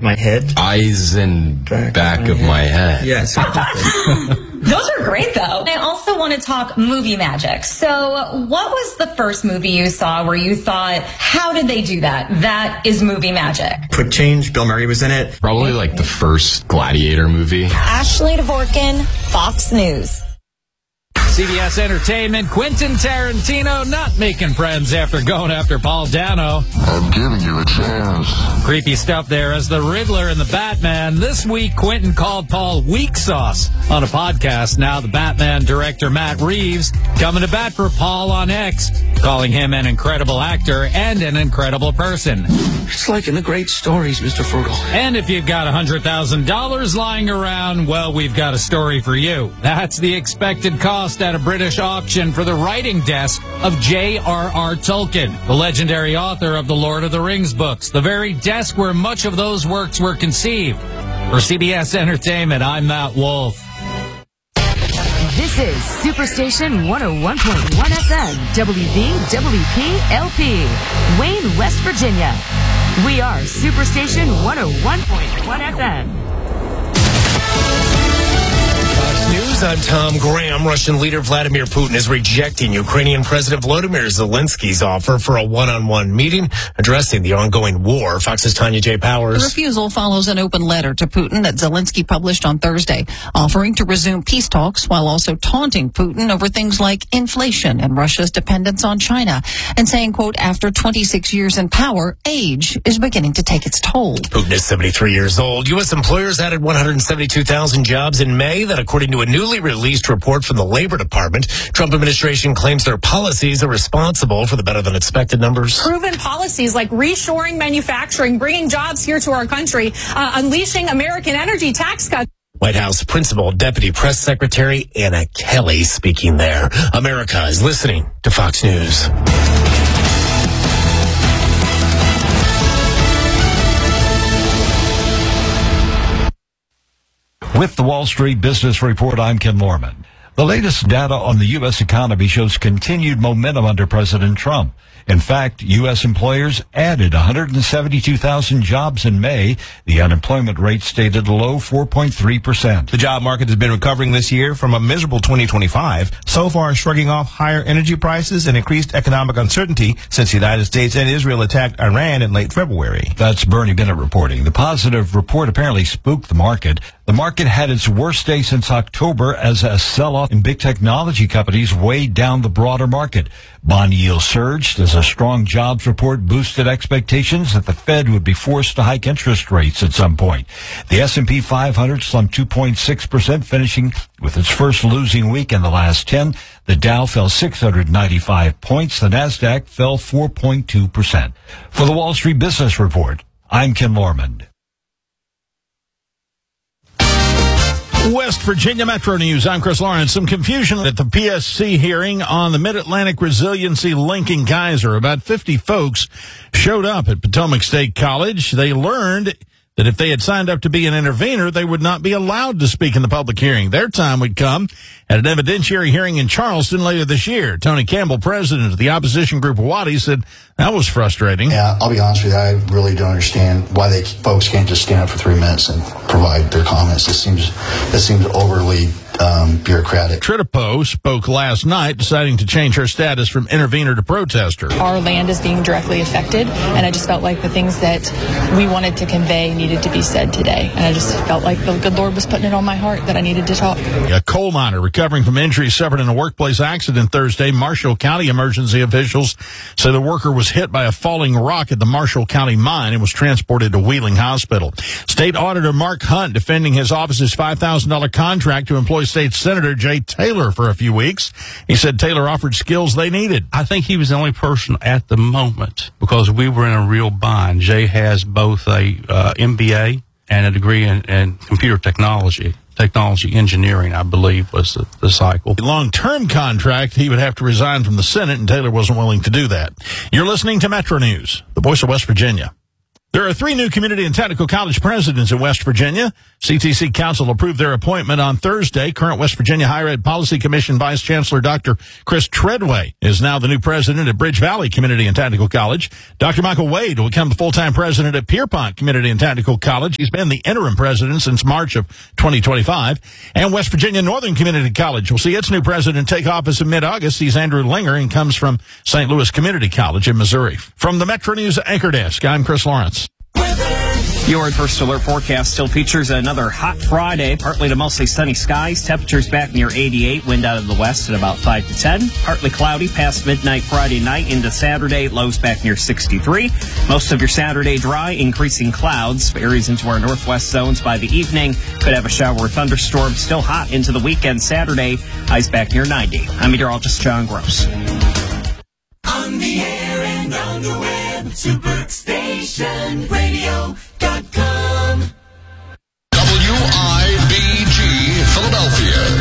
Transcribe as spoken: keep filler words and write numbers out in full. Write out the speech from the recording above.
my head. Eyes and back, back of, my, of head. my head. Yes. Those are great, though. I also want to talk movie magic. So what was the first movie you saw where you thought, how did they do that? That is movie magic. Quick Change, Bill Murray was in it. Probably like the first Gladiator movie. Ashley Dvorkin, Fox News. C B S Entertainment, Quentin Tarantino not making friends after going after Paul Dano. I'm giving you a chance. Creepy stuff there as the Riddler and the Batman. This week, Quentin called Paul weak sauce on a podcast. Now the Batman director, Matt Reeves, coming to bat for Paul on X, calling him an incredible actor and an incredible person. It's like in the great stories, Mister Frugal. And if you've got one hundred thousand dollars lying around, well, we've got a story for you. That's the expected cost at a British auction for the writing desk of J R R Tolkien, the legendary author of the Lord of the Rings books, the very desk where much of those works were conceived. For C B S Entertainment, I'm Matt Wolf. This is Superstation one oh one point one F M, W V W P L P, Wayne, West Virginia. We are Superstation one oh one point one F M. News, I'm Tom Graham. Russian leader Vladimir Putin is rejecting Ukrainian President Volodymyr Zelensky's offer for a one-on-one meeting addressing the ongoing war. Fox's Tanya J. Powers. The refusal follows an open letter to Putin that Zelensky published on Thursday, offering to resume peace talks while also taunting Putin over things like inflation and Russia's dependence on China, and saying, quote, after twenty-six years in power, age is beginning to take its toll. Putin is seventy-three years old. U S employers added one hundred seventy-two thousand jobs in May. That, according to a newly released report from the Labor Department. Trump administration claims their policies are responsible for the better-than-expected numbers. Proven policies like reshoring manufacturing, bringing jobs here to our country, uh, unleashing American energy tax cuts. White House Principal Deputy Press Secretary Anna Kelly speaking there. America is listening to Fox News. With the Wall Street Business Report, I'm Ken Lorman. The latest data on the U S economy shows continued momentum under President Trump. In fact, U S employers added one hundred seventy-two thousand jobs in May. The unemployment rate stayed at a low four point three percent. The job market has been recovering this year from a miserable twenty twenty-five, so far shrugging off higher energy prices and increased economic uncertainty since the United States and Israel attacked Iran in late February. That's Bernie Bennett reporting. The positive report apparently spooked the market. The market had its worst day since October as a sell-off in big technology companies weighed down the broader market. Bond yields surged as a strong jobs report boosted expectations that the Fed would be forced to hike interest rates at some point. The S and P five hundred slumped two point six percent, finishing with its first losing week in the last ten. The Dow fell six hundred ninety-five points. The Nasdaq fell four point two percent. For the Wall Street Business Report, I'm Ken Lorman. West Virginia Metro News. I'm Chris Lawrence. Some confusion at the P S C hearing on the Mid-Atlantic Resiliency Link in Kaiser. About fifty folks showed up at Potomac State College. They learned that if they had signed up to be an intervener, they would not be allowed to speak in the public hearing. Their time would come at an evidentiary hearing in Charleston later this year. Tony Campbell, president of the opposition group Wadi, said that was frustrating. Yeah, I'll be honest with you. I really don't understand why they folks can't just stand up for three minutes and provide their comments. It seems it seems overly um, bureaucratic. Tritipo spoke last night, deciding to change her status from intervener to protester. Our land is being directly affected, and I just felt like the things that we wanted to convey needed to be said today. And I just felt like the good Lord was putting it on my heart that I needed to talk. A coal miner recovering from injuries suffered in a workplace accident Thursday. Marshall County emergency officials say the worker was hit by a falling rock at the Marshall County mine and was transported to Wheeling Hospital. State Auditor Mark Hunt defending his office's five thousand dollars contract to employ State Senator Jay Taylor for a few weeks. He said Taylor offered skills they needed. I think he was the only person at the moment because we were in a real bind. Jay has both a uh, M B A and a degree in, in computer technology. Technology engineering, I believe, was the, the cycle. Long-term contract, he would have to resign from the Senate, and Taylor wasn't willing to do that. You're listening to Metro News, the voice of West Virginia. There are three new community and technical college presidents in West Virginia. C T C Council approved their appointment on Thursday. Current West Virginia Higher Ed Policy Commission Vice Chancellor Doctor Chris Treadway is now the new president at Bridge Valley Community and Technical College. Doctor Michael Wade will become the full-time president at Pierpont Community and Technical College. He's been the interim president since March of twenty twenty-five. And West Virginia Northern Community College will see its new president take office in mid-August. He's Andrew Linger and comes from Saint Louis Community College in Missouri. From the Metro News Anchor Desk, I'm Chris Lawrence. Your first alert forecast still features another hot Friday, partly to mostly sunny skies. Temperatures back near eighty-eight, wind out of the west at about five to ten. Partly cloudy past midnight Friday night into Saturday, lows back near sixty-three. Most of your Saturday dry, increasing clouds. Areas into our northwest zones by the evening. Could have a shower or thunderstorm. Still hot into the weekend Saturday, highs back near ninety. I'm meteorologist John Gross. On the air and on the web, Superstation Radio.